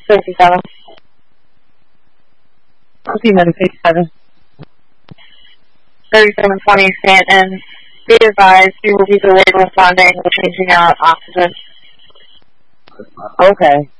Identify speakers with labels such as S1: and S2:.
S1: 57.
S2: Okay, Medic 57.
S1: 3720 Stanton. Be advised, you will be delayed responding. We're changing out oxygen.
S2: Okay.